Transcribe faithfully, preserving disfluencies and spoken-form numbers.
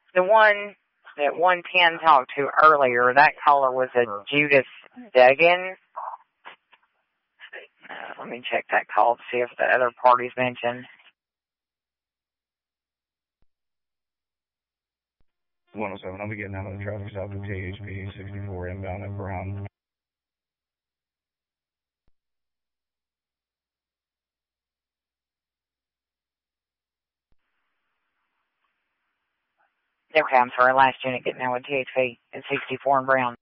The one that one ten talked to earlier, that caller was a Judith Duggan. Uh, let me check that call to see if the other party's mentioned. one oh seven, I'll be getting out of the traffic stop at T H P sixty-four inbound at Brown. Okay, I'm sorry, last unit getting out with T H P at sixty-four and Brown.